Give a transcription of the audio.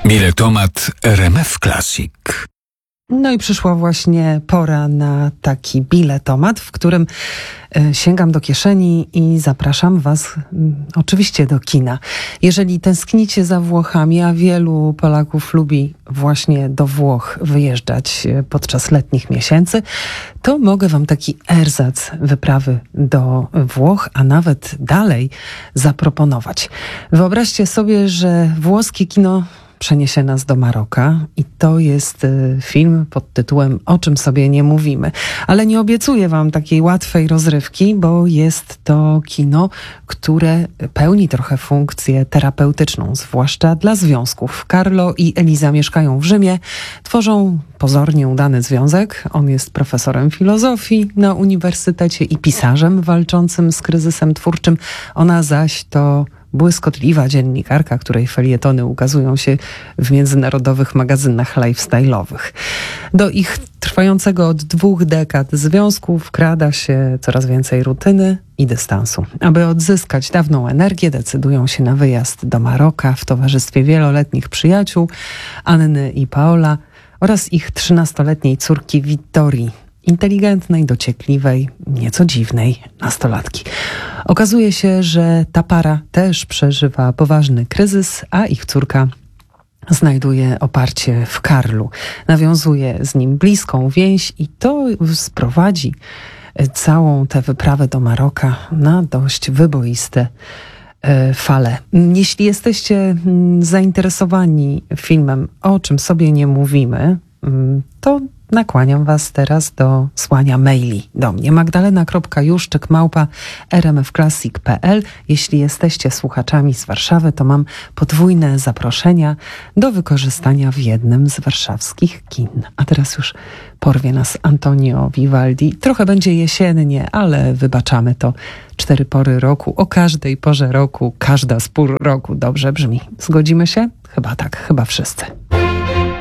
Biletomat RMF Classic. No i przyszła właśnie pora na taki biletomat, w którym sięgam do kieszeni i zapraszam Was oczywiście do kina. Jeżeli tęsknicie za Włochami, a wielu Polaków lubi właśnie do Włoch wyjeżdżać podczas letnich miesięcy, to mogę Wam taki erzac wyprawy do Włoch, a nawet dalej zaproponować. Wyobraźcie sobie, że włoskie kino przeniesie nas do Maroka i to jest film pod tytułem O czym sobie nie mówimy. Ale nie obiecuję Wam takiej łatwej rozrywki, bo jest to kino, które pełni trochę funkcję terapeutyczną, zwłaszcza dla związków. Carlo i Eliza mieszkają w Rzymie, tworzą pozornie udany związek. On jest profesorem filozofii na uniwersytecie i pisarzem walczącym z kryzysem twórczym. Ona zaś to błyskotliwa dziennikarka, której felietony ukazują się w międzynarodowych magazynach lifestyle'owych. Do ich trwającego od 2 dekad związku wkrada się coraz więcej rutyny i dystansu. Aby odzyskać dawną energię, decydują się na wyjazd do Maroka w towarzystwie wieloletnich przyjaciół Anny i Paola oraz ich 13-letniej córki Vittorii, inteligentnej, dociekliwej, nieco dziwnej nastolatki. Okazuje się, że ta para też przeżywa poważny kryzys, a ich córka znajduje oparcie w Carlu. Nawiązuje z nim bliską więź i to sprowadzi całą tę wyprawę do Maroka na dość wyboiste fale. Jeśli jesteście zainteresowani filmem O czym sobie nie mówimy, to nakłaniam Was teraz do słania maili do mnie. magdalena.juszczyk@rmfclassic.pl. Jeśli jesteście słuchaczami z Warszawy, to mam podwójne zaproszenia do wykorzystania w jednym z warszawskich kin. A teraz już porwie nas Antonio Vivaldi. Trochę będzie jesiennie, ale wybaczamy to. 4 pory roku, o każdej porze roku, każda z pór roku dobrze brzmi. Zgodzimy się? Chyba tak, chyba wszyscy.